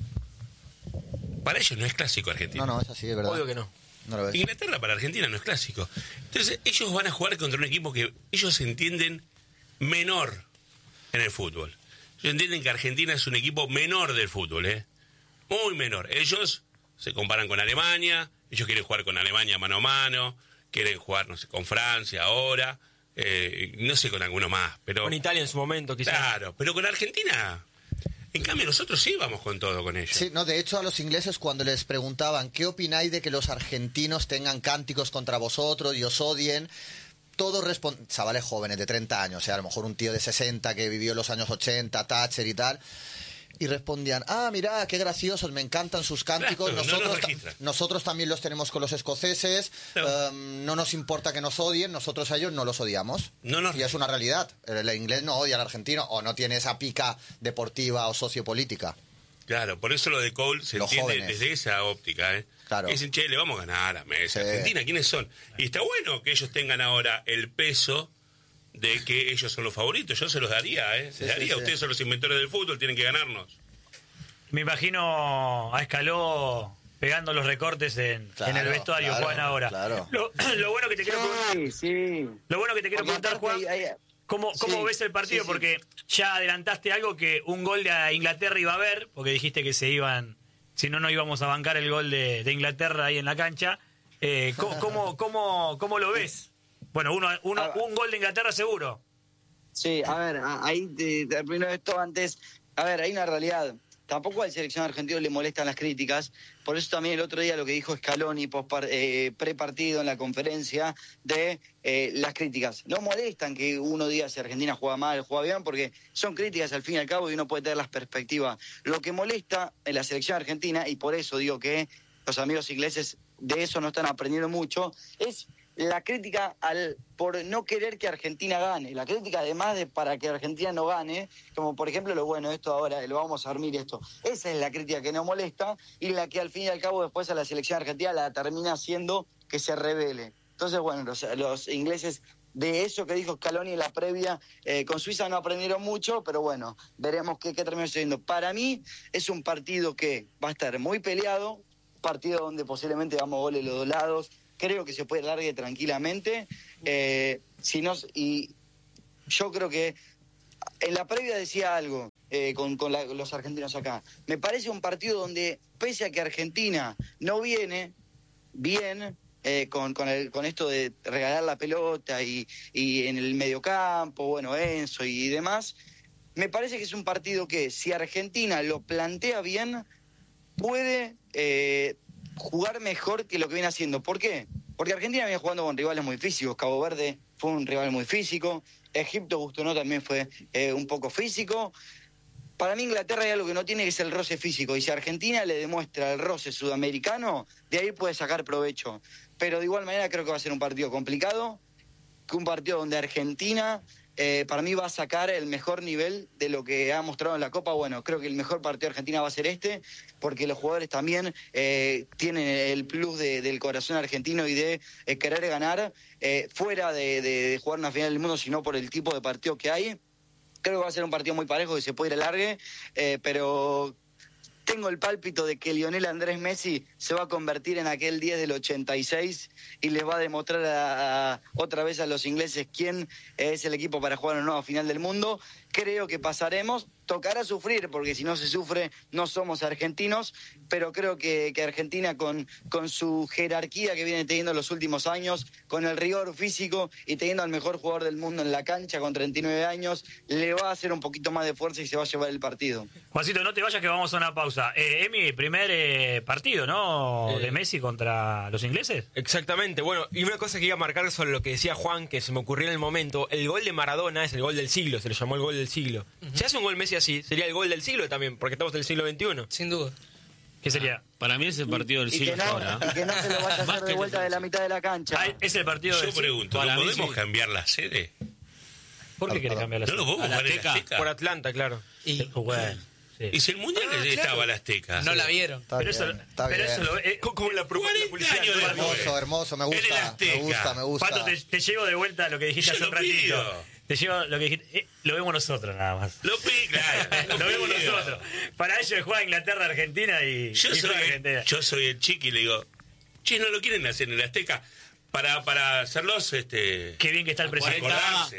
Para ellos no es clásico Argentina. No, es así, es verdad. Obvio que no. Inglaterra para Argentina no es clásico. Entonces ellos van a jugar contra un equipo que ellos entienden menor en el fútbol. Ellos entienden que Argentina es un equipo menor del fútbol, muy menor. Ellos se comparan con Alemania, ellos quieren jugar con Alemania mano a mano, quieren jugar, no sé, con Francia ahora, no sé, con alguno más, pero con Italia en su momento quizás. Claro, pero con Argentina, en cambio nosotros sí vamos con todo con ellos. Sí, no, de hecho a los ingleses cuando les preguntaban ¿qué opináis de que los argentinos tengan cánticos contra vosotros y os odien? Todos responden, chavales jóvenes de 30 años, o sea, a lo mejor un tío de 60 que vivió los años 80, Thatcher y tal, y respondían: mirad, qué graciosos, me encantan sus cánticos, claro, nosotros también los tenemos con los escoceses, claro. No nos importa que nos odien, nosotros a ellos no los odiamos, y es una realidad. El inglés no odia al argentino o no tiene esa pica deportiva o sociopolítica. Claro, por eso lo de Cole se los entiende jóvenes. Desde esa óptica, Claro. Y dicen, che, le vamos a ganar a Messi. Sí. Argentina, ¿quiénes son? Y está bueno que ellos tengan ahora el peso de que ellos son los favoritos. Yo se los daría, Sí. Ustedes son los inventores del fútbol, tienen que ganarnos. Me imagino a Escaló pegando los recortes en el vestuario, Juan, ahora. Claro. Lo bueno que te quiero preguntar, lo bueno que te quiero preguntar, Juan, ¿cómo ves el partido? Sí. Porque ya adelantaste algo, que un gol de Inglaterra iba a haber, porque dijiste que si no íbamos a bancar el gol de Inglaterra ahí en la cancha. ¿Cómo lo ves? Bueno, un gol de Inglaterra seguro. Sí, a ver, ahí termino esto antes. A ver, hay una realidad. Tampoco al seleccionado argentino le molestan las críticas. Por eso también el otro día lo que dijo Scaloni pre-partido en la conferencia de las críticas. No molestan que uno diga si Argentina juega mal, juega bien, porque son críticas al fin y al cabo y uno puede tener las perspectivas. Lo que molesta en la selección argentina, y por eso digo que los amigos ingleses de eso no están aprendiendo mucho, es la crítica por no querer que Argentina gane. La crítica, además de para que Argentina no gane, como por ejemplo esto ahora, lo vamos a dormir esto. Esa es la crítica que nos molesta y la que al fin y al cabo después a la selección argentina la termina haciendo que se revele. Entonces, bueno, los ingleses, de eso que dijo Scaloni en la previa, con Suiza no aprendieron mucho, pero bueno, veremos qué termina sucediendo. Para mí es un partido que va a estar muy peleado, partido donde posiblemente vamos goles los dos lados. Creo que se puede largue tranquilamente. Y yo creo que en la previa decía algo con los argentinos acá. Me parece un partido donde, pese a que Argentina no viene bien con esto de regalar la pelota y en el mediocampo, bueno, Enzo y demás, me parece que es un partido que, si Argentina lo plantea bien, puede jugar mejor que lo que viene haciendo. ¿Por qué? Porque Argentina viene jugando con rivales muy físicos. Cabo Verde fue un rival muy físico. Egipto, gusto no, también fue un poco físico. Para mí Inglaterra hay algo que no tiene, que es el roce físico. Y si Argentina le demuestra el roce sudamericano, de ahí puede sacar provecho. Pero de igual manera creo que va a ser un partido complicado, un partido donde Argentina... para mí va a sacar el mejor nivel de lo que ha mostrado en la Copa. Bueno, creo que el mejor partido de Argentina va a ser porque los jugadores también tienen el plus del corazón argentino y de querer ganar, fuera de jugar una final del mundo, sino por el tipo de partido que hay. Creo que va a ser un partido muy parejo, que se puede ir a largue, pero... Tengo el pálpito de que Lionel Andrés Messi se va a convertir en aquel 10 del 86 y les va a demostrar otra vez a los ingleses quién es el equipo para jugar una nueva final del mundo. Creo que pasaremos. Tocará sufrir, porque si no se sufre no somos argentinos, pero creo que Argentina con su jerarquía que viene teniendo en los últimos años, con el rigor físico y teniendo al mejor jugador del mundo en la cancha con 39 años, le va a hacer un poquito más de fuerza y se va a llevar el partido. Juancito, no te vayas que vamos a una pausa. Emi, primer partido, ¿no? De Messi contra los ingleses. Exactamente. Bueno, y una cosa que iba a marcar sobre lo que decía Juan, que se me ocurrió en el momento, el gol de Maradona es el gol del siglo, se le llamó el gol del siglo. Si hace un gol Messi así, sería el gol del siglo también, porque estamos en el siglo XXI. Sin duda. ¿Qué sería? Para mí es el partido del siglo ahora. Y que no se lo vaya a hacer de vuelta de la mitad de la cancha. Es el partido del siglo. Yo pregunto, ¿no podemos cambiar la sede? ¿Por qué querés cambiar la sede? No lo podemos jugar en la Azteca. Por Atlanta, claro. Bueno. Sí. Y si el mundial estaba la Azteca. No la vieron. Pero eso como la publicidad. Hermoso, me gusta. Pato, te llevo de vuelta lo que dijiste hace un ratito. Te llevo lo que dijiste. Lo vemos nosotros nada más. Lo vemos nosotros. Para ellos juega Inglaterra, Argentina y Argentina. Yo soy el chiqui y le digo, che, no lo quieren hacer en el Azteca. Para hacerlos qué bien que está el presidente.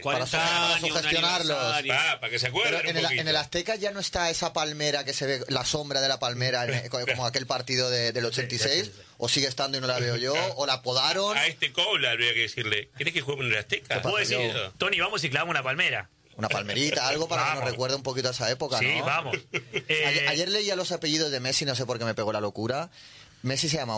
40 años, sugestionarlos. Para que se acuerden. Pero en el Azteca ya no está esa palmera que se ve, la sombra de la palmera, como aquel partido del 86, sí. O sigue estando y no la veo yo, o la podaron. A Cobla habría que decirle, ¿querés que juegue en el Azteca? ¿Puedo decir, Tony, vamos y clavamos una palmera? Una palmerita, algo para que nos recuerde un poquito a esa época, ¿no? Sí, vamos. Ayer leía los apellidos de Messi, no sé por qué me pegó la locura. Messi se llama,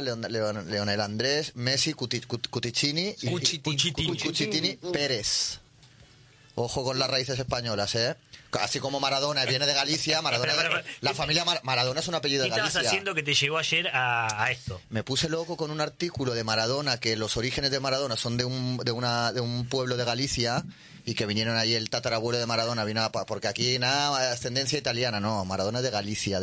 Leonel Andrés, Messi, Cuticini y Cucitini Pérez. Ojo con las raíces españolas, ¿eh? Así como Maradona viene de Galicia, la familia Maradona es un apellido de Galicia. ¿Qué estabas haciendo que te llevó ayer a esto? Me puse loco con un artículo de Maradona, que los orígenes de Maradona son de un pueblo de Galicia, y que vinieron ahí el tatarabuelo de Maradona, porque aquí nada, ascendencia italiana, no, Maradona es de Galicia,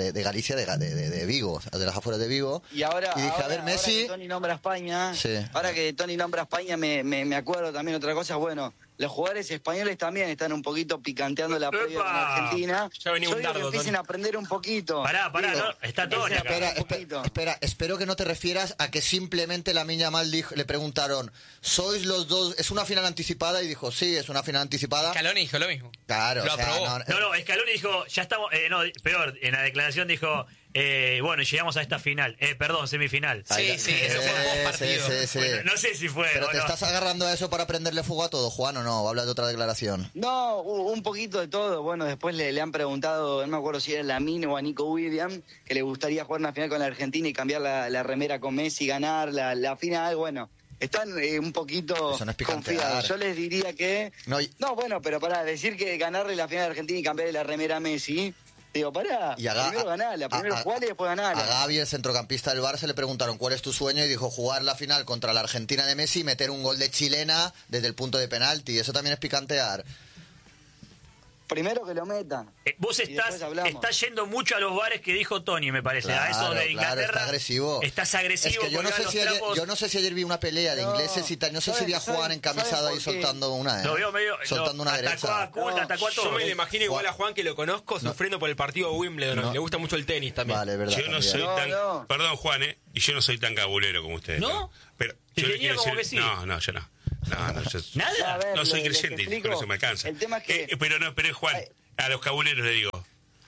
de Vigo, de las afueras de Vigo. Y ahora, dije, a ver, Messi... Ahora que Tony nombra España, sí. Ahora que Tony nombra España, me acuerdo también otra cosa, bueno, los jugadores españoles también están un poquito picanteando la previa con Argentina. Ya venía un dardo, que empiecen a aprender un poquito. Pará, no, está Tony acá. Espera, espero que no te refieras a que simplemente Lamine Yamal le preguntaron, ¿sois los dos? ¿Es una final anticipada? Y dijo, sí, es una final anticipada. Scaloni dijo lo mismo. Claro, lo aprobó. No, Scaloni dijo, ya estamos, peor, en la declaración dijo, bueno, llegamos a esta final, semifinal. Sí, eso fue post partido. Sí. Bueno, no sé si fue. Pero te estás agarrando a eso para prenderle fuego a todo, Juan, ¿o no? Hablas de otra declaración. No, un poquito de todo. Bueno, después le han preguntado, no me acuerdo si era Lamine o a Nico Williams, que le gustaría jugar una final con la Argentina y cambiar la remera con Messi, ganar la final. Bueno, están un poquito confiados. Yo les diría que... No, bueno, pero para decir que ganarle la final de Argentina y cambiarle la remera a Messi... Digo, pará, primero ganala, primero jugala y después ganala. A Gavi, el centrocampista del Barça, le preguntaron cuál es tu sueño y dijo jugar la final contra la Argentina de Messi y meter un gol de chilena desde el punto de penalti. Eso también es picantear. Primero que lo metan. Vos estás yendo mucho a los bares que dijo Tony, me parece. Claro, a eso de Inglaterra. está agresivo. Estás agresivo. Es que yo no sé si ayer vi una pelea de ingleses y tal. No sé si vi a Juan encamisado ahí soltando una. Lo veo medio. Soltando una derecha. Atacó a todos. Yo me lo imagino igual a Juan, que lo conozco, sufriendo por el partido de Wimbledon. Le gusta mucho el tenis también. Vale, verdad. Yo no soy tan. Perdón, Juan, y yo no soy tan cabulero como ustedes. ¿No? Pero yo le quiero decir. No, yo no. ¿Nada? No soy creyente y con eso me alcanza. El tema es que. Pero Juan. A los cabuleros le digo,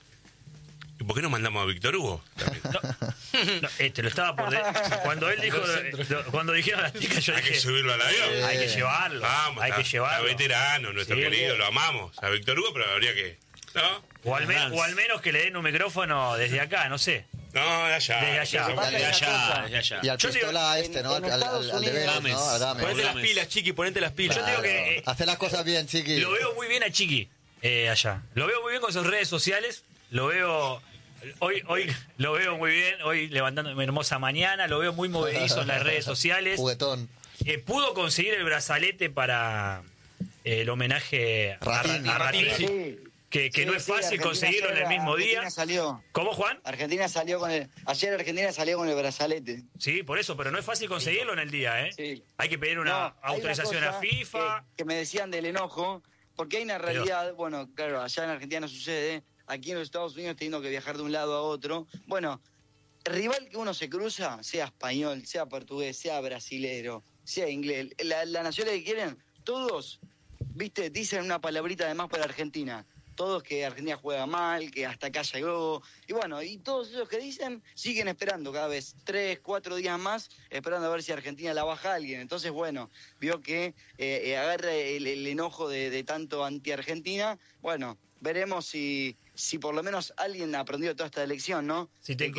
¿y por qué no mandamos a Víctor Hugo? Te lo estaba por... Cuando él dijo... Cuando dijeron las chicas, yo hay dije... que subirlo al avión. Hay que llevarlo. Vamos, hay que llevarlo. A veterano, nuestro querido, lo amamos. A Víctor Hugo, pero habría que... ¿no? O al menos que le den un micrófono desde acá, no sé. No, de allá. Desde allá. Y al pistola ¿no? Al deber, ¿no? Ponete las pilas, Chiqui, ponete las pilas. Yo te digo que... Hacer las cosas bien, Chiqui. Lo veo muy bien a Chiqui. Allá. Lo veo muy bien con sus redes sociales. Lo veo hoy lo veo muy bien. Hoy levantándome hermosa mañana. Lo veo muy movedizo en las redes sociales. Juguetón. Pudo conseguir el brazalete para el homenaje a Ratín. Sí. Que no es fácil conseguirlo en el mismo día. Salió. ¿Cómo, Juan? Ayer Argentina salió con el brazalete. Sí, por eso, pero no es fácil conseguirlo en el día, ¿eh? Sí. Hay que pedir una autorización a FIFA. Que me decían del enojo. Porque hay una realidad, bueno, claro, allá en Argentina no sucede, aquí en los Estados Unidos teniendo que viajar de un lado a otro. Bueno, el rival que uno se cruza, sea español, sea portugués, sea brasilero, sea inglés, la nacionalidad que quieren, todos, viste, dicen una palabrita además para Argentina. Todos que Argentina juega mal, que hasta acá llegó. Y bueno, y todos esos que dicen siguen esperando cada vez 3, 4 días más, esperando a ver si Argentina la baja a alguien. Entonces, bueno, vio que agarra el enojo de tanto anti-Argentina. Bueno, veremos si por lo menos alguien aprendió toda esta elección, ¿no? Si te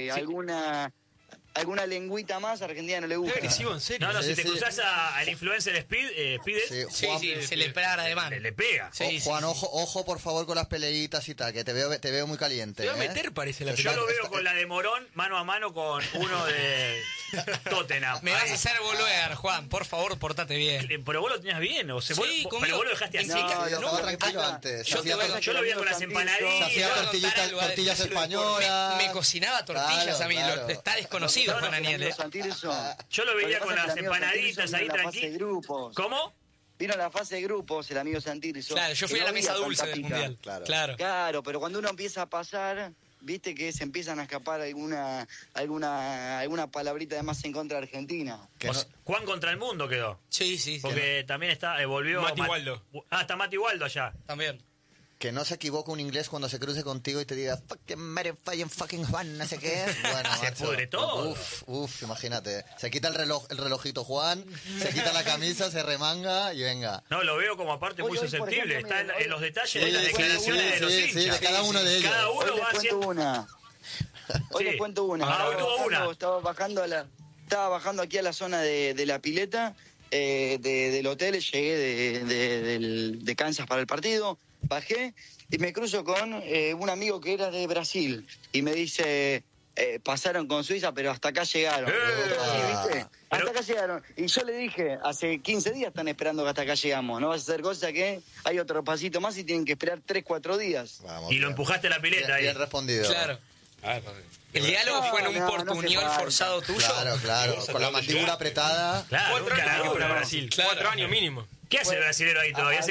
alguna lengüita más a Argentina no le gusta. Agresivo, en serio. No, si te cruzás al influencer Spides, sí, se le pega además. Le pega. Juan, ojo por favor con las peleitas y tal, que te veo muy caliente. Te va a meter, parece la Yo lo veo con la de Morón, mano a mano con uno de Tottenham. Me vas a hacer volver, Juan, por favor, portate bien. Pero vos lo tenías bien, o sea, pero vos lo dejaste así. No, estaba tranquilo antes. Yo lo veía con las empanadillas. Hacía tortillas españolas. Me cocinaba tortillas a mí, está desconocido. Juan Daniel, yo lo veía con las empanaditas ahí tranquilo. ¿Cómo? Vino la fase de grupos el amigo Santirso. Claro, yo fui a la mesa dulce del Mundial. Claro, pero cuando uno empieza a pasar, viste que se empiezan a escapar alguna palabrita de más en contra de Argentina. Juan contra el mundo quedó. Sí. Porque también volvió Mati Waldo. Está Mati Waldo allá. También. Que no se equivoque un inglés cuando se cruce contigo y te diga fucking Juan, no sé qué. Bueno, se pudre todo. Uf, imagínate. Se quita el relojito Juan, se quita la camisa, se remanga y venga. No, lo veo como aparte muy susceptible. Está en los detalles de las declaraciones de los hinchas. Sí, de cada uno de ellos. Cada uno va haciendo... Hoy les cuento una. Estaba bajando aquí a la zona de la pileta del hotel, llegué de Kansas para el partido. Bajé y me cruzo con un amigo que era de Brasil y me dice, pasaron con Suiza, pero hasta acá llegaron. ¿Viste? Hasta acá llegaron. Y yo le dije, hace 15 días están esperando que hasta acá llegamos. No vas a hacer cosa que hay otro pasito más y tienen que esperar 3, 4 días. Vamos, y lo empujaste a la pileta ahí. Bien respondido. Claro. ¿El diálogo fue en un portuñol forzado tuyo? Claro. Con la mandíbula apretada. Claro, 4 años para Brasil. 4 años mínimo. ¿Qué hace el brasilero ahí todavía?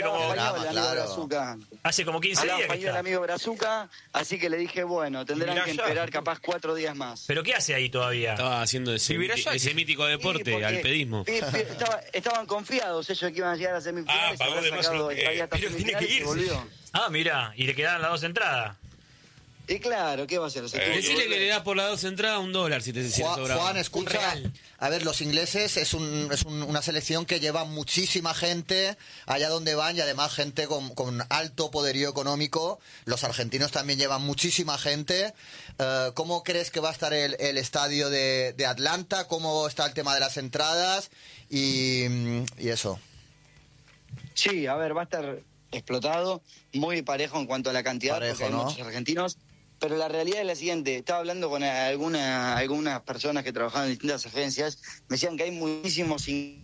Hace como 15 días que está. El amigo Brazuca, así que le dije, bueno, tendrán que esperar capaz 4 días más. ¿Pero qué hace ahí todavía? Estaba haciendo ese mítico deporte, al pedismo. Estaban confiados ellos que iban a llegar a semifinales. Pero tiene que irse. Mira, y le quedaban las 2 entradas. Y claro, ¿qué va a hacer? Decirle que le da por las 2 entradas $1 si te sobra. Juan, escucha. A ver, los ingleses es una selección que lleva muchísima gente allá donde van y además gente con alto poderío económico. Los argentinos también llevan muchísima gente. ¿Cómo crees que va a estar el estadio de Atlanta? ¿Cómo está el tema de las entradas? Y eso. Sí, a ver, va a estar explotado, muy parejo en cuanto a la cantidad, porque hay muchos argentinos. Pero la realidad es la siguiente, estaba hablando con algunas personas que trabajaban en distintas agencias, me decían que hay muchísimos...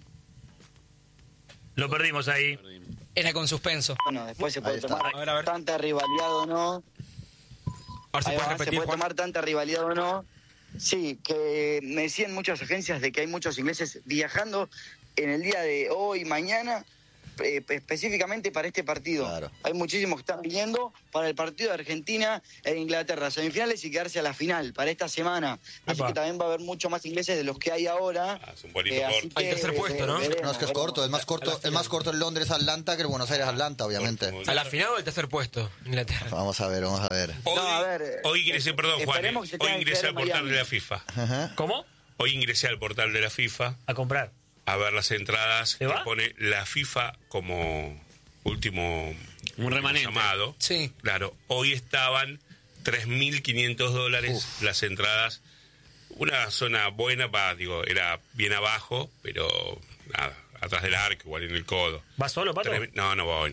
Lo perdimos ahí. Era con suspenso. Bueno, después se puede tomar tanta rivalidad o no. Ahora se puede tomar tanta rivalidad o no. Sí, que me decían muchas agencias de que hay muchos ingleses viajando en el día de hoy, mañana, específicamente para este partido. Claro. Hay muchísimos que están viniendo para el partido de Argentina e Inglaterra, semifinales y quedarse a la final para esta semana. Así que también va a haber mucho más ingleses de los que hay ahora. Es un bonito corto. Hay tercer puesto, ¿no? No, es que es corto, es más corto el Londres-Atlanta que el Buenos Aires-Atlanta, obviamente. ¿A la final o el tercer puesto, Inglaterra? Vamos a ver. Hoy ingresé, perdón, Juan, hoy ingresé al portal de la FIFA. Ajá. ¿Cómo? Hoy ingresé al portal de la FIFA. A comprar. A ver las entradas que pone la FIFA como último llamado. Sí. Claro, hoy estaban $3.500 las entradas. Una zona buena, era bien abajo, pero nada, atrás del arco, igual en el codo. ¿Vas solo, Pato? No voy.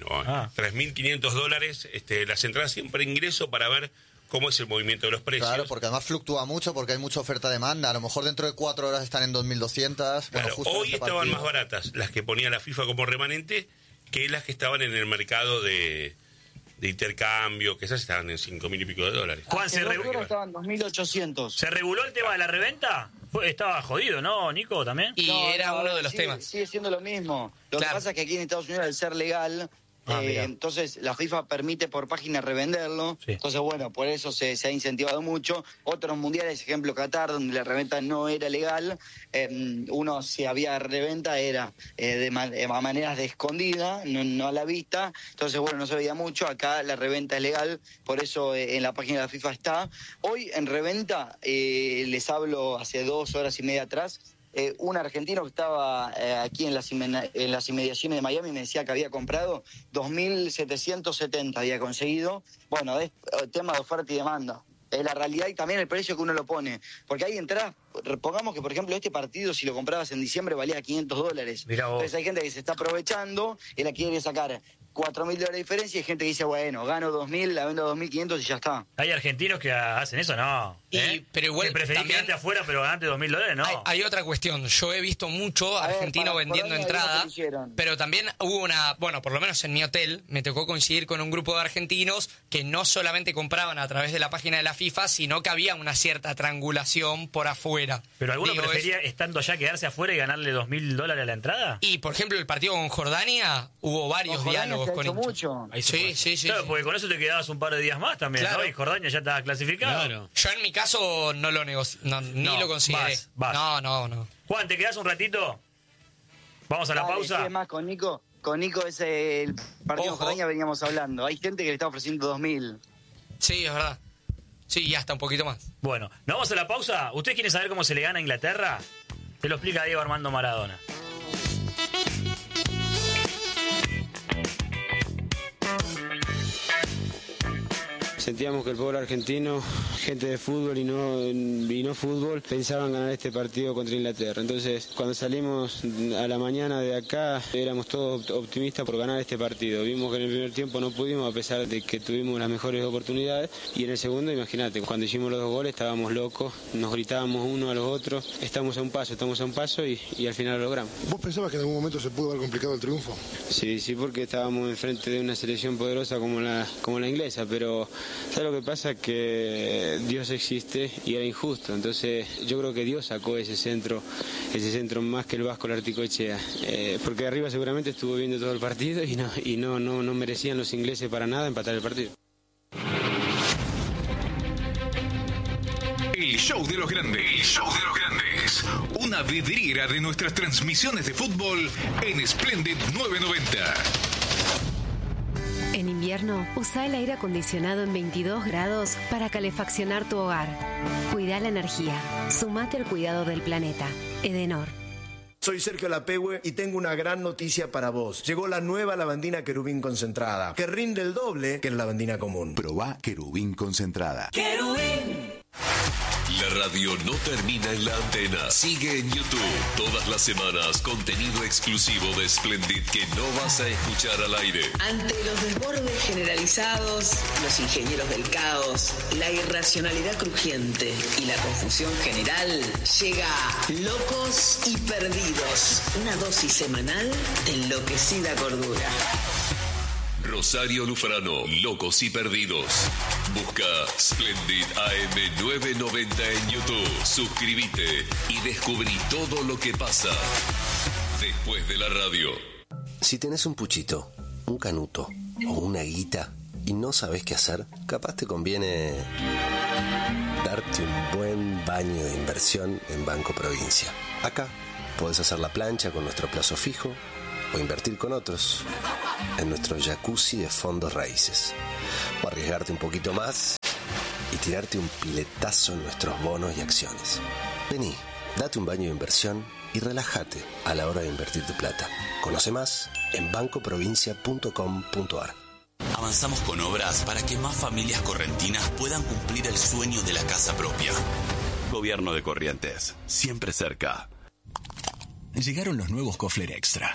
$3.500 las entradas, siempre ingreso para ver cómo es el movimiento de los precios. Claro, porque además fluctúa mucho, porque hay mucha oferta-demanda. A lo mejor dentro de 4 horas están en 2.200. Claro, justo hoy estaban más baratas las que ponía la FIFA como remanente que las que estaban en el mercado de intercambio, que esas estaban en $5.000 y pico. Juan, estaban 2.800. ¿Se reguló el tema de la reventa? Estaba jodido, ¿no, Nico, también? Y era uno de los temas. Sigue siendo lo mismo. Lo que pasa es que aquí en Estados Unidos, al ser legal... entonces la FIFA permite por página revenderlo. Entonces, bueno, por eso se ha incentivado mucho. Otros mundiales, ejemplo Qatar, donde la reventa no era legal, si había reventa era de maneras de escondida, no a la vista. Entonces, bueno, no se veía mucho. Acá la reventa es legal, por eso en la página de la FIFA está. Hoy en reventa, les hablo hace 2 horas y media atrás, un argentino que estaba aquí en las inmediaciones de Miami me decía que había comprado 2.770, había conseguido. Bueno, es tema de oferta y demanda. Es la realidad y también el precio que uno lo pone. Porque hay entradas, pongamos que por ejemplo este partido si lo comprabas en diciembre valía $500. Entonces hay gente que se está aprovechando y la quiere sacar $4.000 de diferencia y hay gente que dice, bueno, gano 2.000, la vendo a 2.500 y ya está. ¿Hay argentinos que hacen eso? No. Pero igual que preferís quedarte afuera pero ganarte $2.000, no. Hay otra cuestión. Yo he visto mucho argentino vendiendo entrada, pero también hubo por lo menos en mi hotel, me tocó coincidir con un grupo de argentinos que no solamente compraban a través de la página de la FIFA, sino que había una cierta triangulación por afuera. ¿Pero alguno prefería, estando allá, quedarse afuera y ganarle $2.000 a la entrada? Y, por ejemplo, el partido con Jordania, hubo varios diálogos con mucho. Sí. Claro, porque con eso te quedabas un par de días más también, ¿no? Y Jordania ya estaba clasificado. Claro. Yo en mi caso no lo ni lo consideré. Vas. No. Juan, ¿te quedás un ratito? ¿Vamos a la pausa? Sí, más con Nico es el partido de Jordania veníamos hablando. Hay gente que le está ofreciendo 2.000. Sí, es verdad. Sí, y hasta un poquito más. Bueno, ¿nos vamos a la pausa? ¿Ustedes quieren saber cómo se le gana a Inglaterra? Te lo explica Diego Armando Maradona. Sentíamos que el pueblo argentino, gente de fútbol y no fútbol, pensaban ganar este partido contra Inglaterra. Entonces, cuando salimos a la mañana de acá, éramos todos optimistas por ganar este partido. Vimos que en el primer tiempo no pudimos, a pesar de que tuvimos las mejores oportunidades. Y en el segundo, imagínate, cuando hicimos los 2 goles estábamos locos, nos gritábamos uno a los otros, estamos a un paso y al final lo logramos. ¿Vos pensabas que en algún momento se pudo haber complicado el triunfo? Sí, porque estábamos enfrente de una selección poderosa como la inglesa, pero ¿sabes lo que pasa? Que Dios existe y era injusto. Entonces yo creo que Dios sacó ese centro más que el Vasco Larticoechea. Porque arriba seguramente estuvo viendo todo el partido y no merecían los ingleses para nada empatar el partido. El show de los grandes. Una vidriera de nuestras transmisiones de fútbol en Splendid 990. En invierno, usa el aire acondicionado en 22 grados para calefaccionar tu hogar. Cuida la energía. Sumate al cuidado del planeta. Edenor. Soy Sergio Lapehue y tengo una gran noticia para vos. Llegó la nueva lavandina Querubín concentrada, que rinde el doble que la lavandina común. Probá Querubín concentrada. ¡Querubín! La radio no termina en la antena. Sigue en YouTube. Todas las semanas, contenido exclusivo de Splendid que no vas a escuchar al aire. Ante los desbordes generalizados, los ingenieros del caos, la irracionalidad crujiente y la confusión general, llega Locos y Perdidos. Una dosis semanal de enloquecida cordura. Rosario Lufrano, Locos y Perdidos. Busca Splendid AM 990 en YouTube. Suscríbete y descubrí todo lo que pasa después de la radio. Si tenés un puchito, un canuto o una guita y no sabés qué hacer, capaz te conviene darte un buen baño de inversión en Banco Provincia. Acá podés hacer la plancha con nuestro plazo fijo o invertir con otros en nuestro jacuzzi de fondos raíces, o arriesgarte un poquito más y tirarte un piletazo en nuestros bonos y acciones. Vení, date un baño de inversión y relájate a la hora de invertir tu plata. Conoce más en bancoprovincia.com.ar. Avanzamos con obras para que más familias correntinas puedan cumplir el sueño de la casa propia. Gobierno de Corrientes, siempre cerca. Llegaron los nuevos Kofler Extra.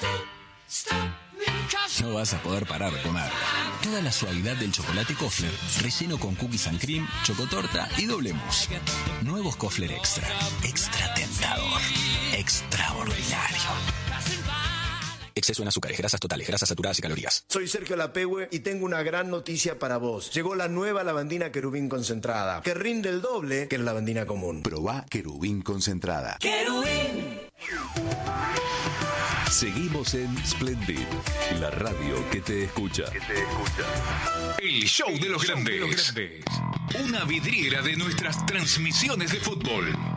No vas a poder parar de comer. Toda la suavidad del chocolate Kofler, relleno con cookies and cream, chocotorta y doble mousse. Nuevos Kofler Extra. Extra tentador. Extraordinario. Exceso en azúcares, grasas totales, grasas saturadas y calorías. Soy Sergio Lapehue y tengo una gran noticia para vos. Llegó la nueva lavandina Querubín concentrada, que rinde el doble que la lavandina común. Probá Querubín concentrada. ¡Querubín! Seguimos en Splendid, la radio que te escucha. El show de los grandes. Una vidriera de nuestras transmisiones de fútbol.